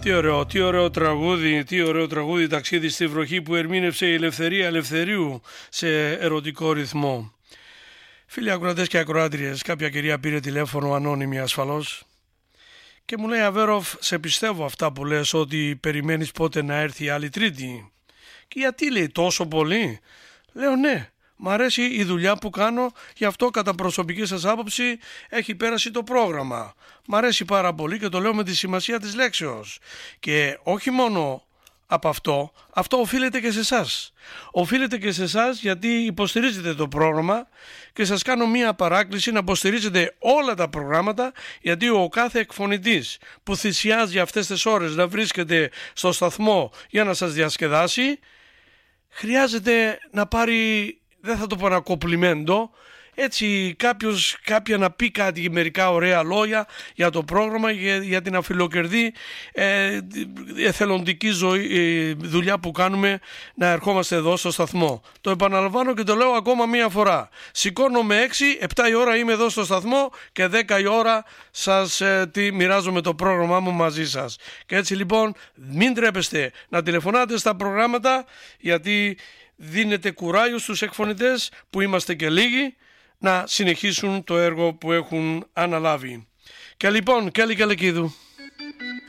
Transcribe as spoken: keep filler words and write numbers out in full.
Τι ωραίο, τι ωραίο τραγούδι, τι ωραίο τραγούδι «Ταξίδι στη βροχή» που ερμήνευσε η Ελευθερία Ελευθερίου σε ερωτικό ρυθμό. Φίλοι ακροατές και ακροάτριες, κάποια κυρία πήρε τηλέφωνο, ανώνυμη ασφαλώς, και μου λέει «Αβέροφ, σε πιστεύω αυτά που λες ότι περιμένεις πότε να έρθει η άλλη Τρίτη». Και γιατί, λέει, τόσο πολύ? Λέω ναι. Μ' αρέσει η δουλειά που κάνω, γι' αυτό κατά προσωπική σας άποψη έχει πέρασει το πρόγραμμα. Μ' αρέσει πάρα πολύ και το λέω με τη σημασία της λέξεως. Και όχι μόνο από αυτό, αυτό οφείλεται και σε εσάς. Οφείλεται και σε εσάς γιατί υποστηρίζετε το πρόγραμμα και σας κάνω μία παράκληση να υποστηρίζετε όλα τα προγράμματα, γιατί ο κάθε εκφωνητής που θυσιάζει αυτές τις ώρες να βρίσκεται στο σταθμό για να σας διασκεδάσει, χρειάζεται να πάρει, δεν θα το πω ένα κοπλιμέντο, έτσι κάποιος, κάποια να πει κάτι, μερικά ωραία λόγια για το πρόγραμμα, για, για την αφιλοκερδή ε, εθελοντική ζωή, ε, δουλειά που κάνουμε να ερχόμαστε εδώ στο σταθμό. Το επαναλαμβάνω και το λέω ακόμα μία φορά. Σηκώνομαι έξι, επτά η ώρα είμαι εδώ στο σταθμό και δέκα η ώρα σας ε, τι, μοιράζομαι το πρόγραμμά μου μαζί σας. Και έτσι λοιπόν μην τρέπεστε να τηλεφωνάτε στα προγράμματα, γιατί δίνετε κουράγιο στους εκφωνητές που είμαστε και λίγοι να συνεχίσουν το έργο που έχουν αναλάβει. Και λοιπόν, Κέλλη Κελεκίδου.